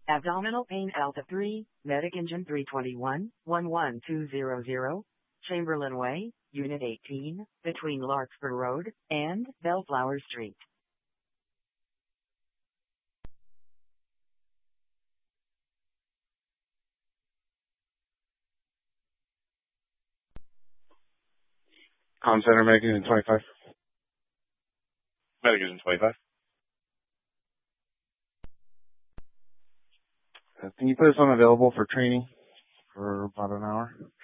Abdominal pain Alpha 3, Medic Engine 321, 11200, Chamberlain Way, Unit 18, between Larkspur Road and Bellflower Street. Com Center, Medic Engine 25. Medic Engine 25. Can you put us on available for training for about an hour?